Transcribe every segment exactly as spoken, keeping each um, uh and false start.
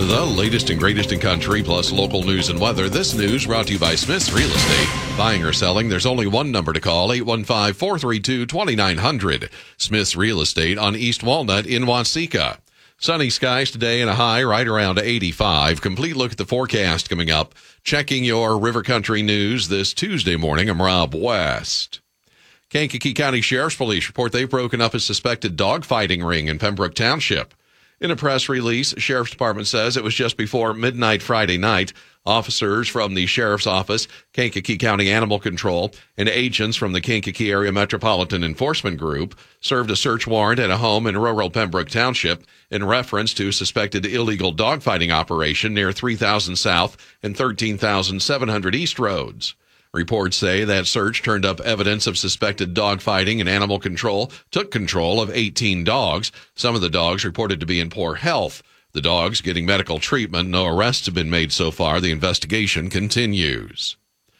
The latest and greatest in country, plus local news and weather. This news brought to you by Smith's Real Estate. Buying or selling, there's only one number to call, eight one five, four three two, two nine zero zero. Smith's Real Estate on East Walnut in Waseca. Sunny skies today and a high right around eighty-five. Complete look at the forecast coming up. Checking your River Country news this Tuesday morning. I'm Rob West. Kankakee County Sheriff's Police report they've broken up a suspected dogfighting ring in Pembroke Township. In a press release, Sheriff's Department says it was just before midnight Friday night. Officers from the Sheriff's Office, Kankakee County Animal Control, and agents from the Kankakee Area Metropolitan Enforcement Group served a search warrant at a home in rural Pembroke Township in reference to suspected illegal dogfighting operation near three thousand South and thirteen thousand seven hundred East roads. Reports say that search turned up evidence of suspected dogfighting, and animal control took control of eighteen dogs. Some of the dogs reported to be in poor health. The dogs getting medical treatment. No arrests have been made so far. The investigation continues.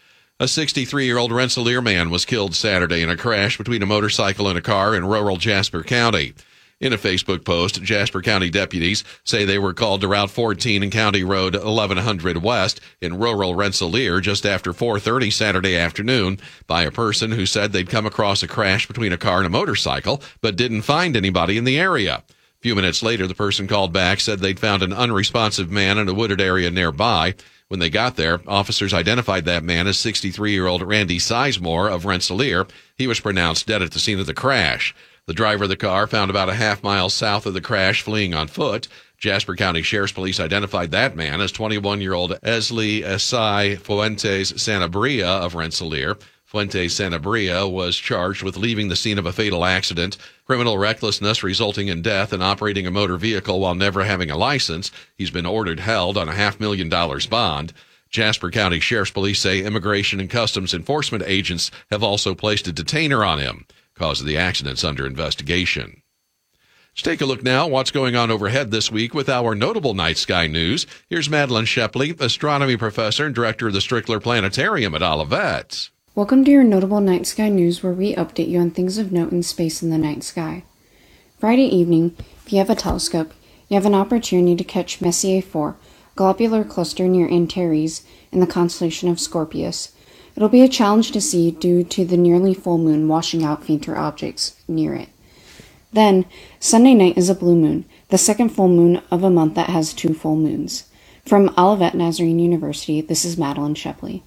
A sixty-three-year-old Rensselaer man was killed Saturday in a crash between a motorcycle and a car in rural Jasper County. In a Facebook post, Jasper County deputies say they were called to Route fourteen and County Road eleven hundred West in rural Rensselaer just after four thirty Saturday afternoon by a person who said they'd come across a crash between a car and a motorcycle but didn't find anybody in the area. A few minutes later, the person called back said they'd found an unresponsive man in a wooded area nearby. When they got there, officers identified that man as sixty-three-year-old Randy Sizemore of Rensselaer. He was pronounced dead at the scene of the crash. The driver of the car found about a half mile south of the crash fleeing on foot. Jasper County Sheriff's Police identified that man as twenty-one-year-old Esli Esai Fuentes Sanabria of Rensselaer. Fuentes Sanabria was charged with leaving the scene of a fatal accident, criminal recklessness resulting in death, and operating a motor vehicle while never having a license. He's been ordered held on a half million dollars bond. Jasper County Sheriff's Police say Immigration and Customs Enforcement agents have also placed a detainer on him. Cause of the accident's under investigation. Let's take a look now at what's going on overhead this week with our notable night sky news. Here's Madeline Shepley, astronomy professor and director of the Strickler Planetarium at Olivet. Welcome to your notable night sky news, where we update you on things of note in space in the night sky. Friday evening, if you have a telescope, you have an opportunity to catch Messier four, a globular cluster near Antares in the constellation of Scorpius. It'll be a challenge to see due to the nearly full moon washing out fainter objects near it. Then, Sunday night is a blue moon, the second full moon of a month that has two full moons. From Olivet Nazarene University, this is Madeline Shepley.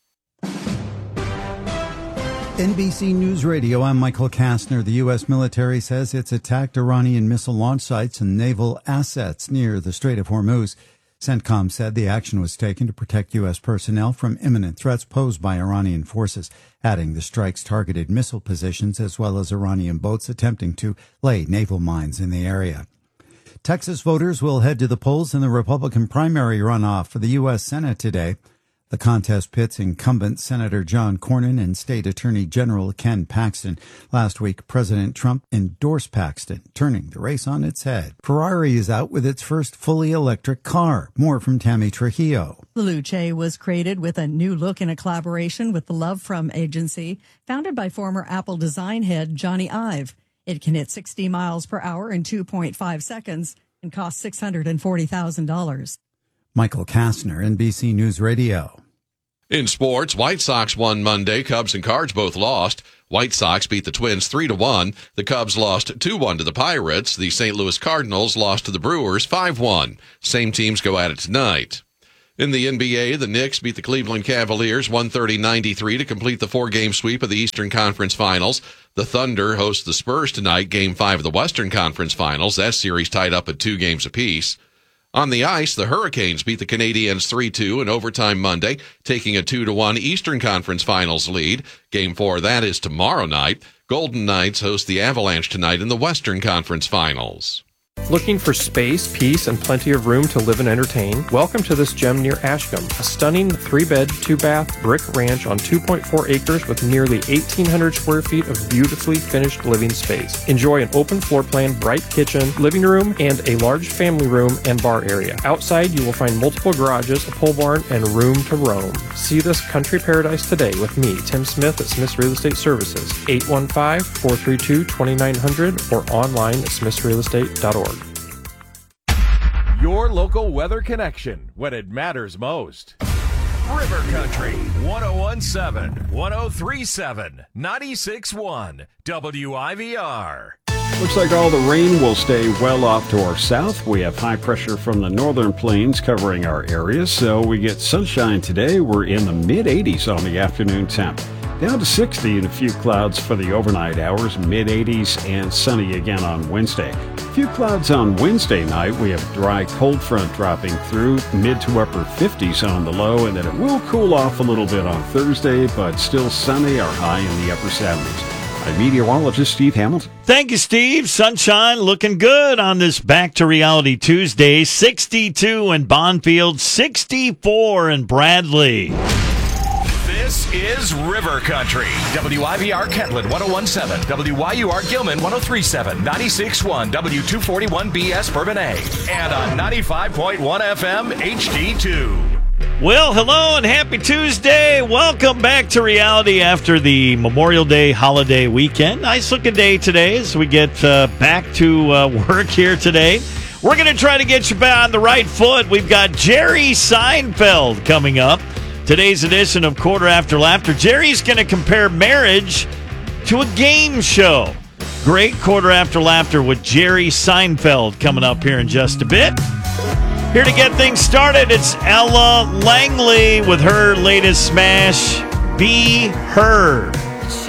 N B C News Radio, I'm Michael Kastner. The U S military says it's attacked Iranian missile launch sites and naval assets near the Strait of Hormuz. CENTCOM said the action was taken to protect U S personnel from imminent threats posed by Iranian forces, adding the strikes targeted missile positions as well as Iranian boats attempting to lay naval mines in the area. Texas voters will head to the polls in the Republican primary runoff for the U S Senate today. The contest pits incumbent Senator John Cornyn and State Attorney General Ken Paxton. Last week, President Trump endorsed Paxton, turning the race on its head. Ferrari is out with its first fully electric car. More from Tammy Trujillo. The Luce was created with a new look in a collaboration with the Love From agency, founded by former Apple design head Johnny Ive. It can hit sixty miles per hour in two point five seconds and costs six hundred forty thousand dollars. Michael Kastner, N B C News Radio. In sports, White Sox won Monday. Cubs and Cards both lost. White Sox beat the Twins three to one. The Cubs lost two one to the Pirates. The Saint Louis Cardinals lost to the Brewers five one. Same teams go at it tonight. In the N B A, the Knicks beat the Cleveland Cavaliers one thirty to ninety-three to complete the four-game sweep of the Eastern Conference Finals. The Thunder host the Spurs tonight, Game five of the Western Conference Finals. That series tied up at two games apiece. On the ice, the Hurricanes beat the Canadiens three two in overtime Monday, taking a two to one Eastern Conference Finals lead. Game four of that is tomorrow night. Golden Knights host the Avalanche tonight in the Western Conference Finals. Looking for space, peace, and plenty of room to live and entertain? Welcome to this gem near Ashcombe, a stunning three-bed, two-bath brick ranch on two point four acres with nearly eighteen hundred square feet of beautifully finished living space. Enjoy an open floor plan, bright kitchen, living room, and a large family room and bar area. Outside, you will find multiple garages, a pole barn, and room to roam. See this country paradise today with me, Tim Smith at Smith's Real Estate Services, eight one five, four three two, two nine zero zero or online at smiths real estate dot org. Your local weather connection when it matters most. River Country, one oh one point seven, one oh three point seven, ninety-six point one, W I V R. Looks like all the rain will stay well off to our south. We have high pressure from the northern plains covering our area, so we get sunshine today. We're in the mid eighties on the afternoon temp. Down to sixty and a few clouds for the overnight hours, mid eighties and sunny again on Wednesday. A few clouds on Wednesday night. We have a dry cold front dropping through, mid to upper fifties on the low, and then it will cool off a little bit on Thursday, but still sunny or high in the upper seventies. I'm meteorologist Steve Hamilton. Thank you, Steve. Sunshine looking good on this Back to Reality Tuesday. sixty-two in Bonfield, sixty-four in Bradley. This is River Country. W I V R Kentland one oh one point seven, W Y U R Gilman one oh three point seven, ninety-six point one, W two forty-one B S Bourbonnais, and on ninety-five point one F M H D two. Well, hello and happy Tuesday. Welcome back to reality after the Memorial Day holiday weekend. Nice looking day today as we get uh, back to uh, work here today. We're going to try to get you back on the right foot. We've got Jerry Seinfeld coming up. Today's edition of Quarter After Laughter. Jerry's going to compare marriage to a game show. Great Quarter After Laughter with Jerry Seinfeld coming up here in just a bit. Here to get things started, it's Ella Langley with her latest smash, Be Her.